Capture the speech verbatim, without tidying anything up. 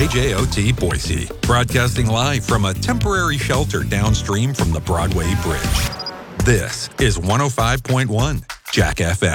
K J O T Boise, broadcasting live from a temporary shelter downstream from the Broadway Bridge. This is one oh five point one Jack F M.